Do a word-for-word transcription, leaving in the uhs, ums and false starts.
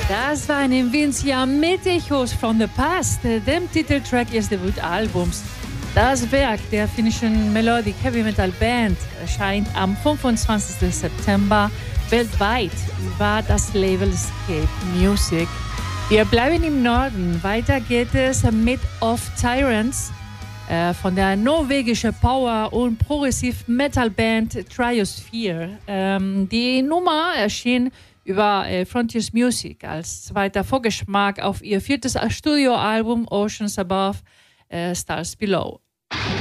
Das war ein Invincia mit Echos from the Past, dem Titeltrack ihres Debütalbums. Das Werk der finnischen Melodic Heavy Metal Band erscheint am fünfundzwanzigsten September weltweit über das Label Escape Music. Wir bleiben im Norden. Weiter geht es mit Of Tyrants äh, von der norwegischen Power- und Progressiv-Metal-Band Triosphere. Ähm, die Nummer erschien über äh, Frontiers Music als zweiter Vorgeschmack auf ihr viertes Studioalbum Oceans Above, äh, Stars Below.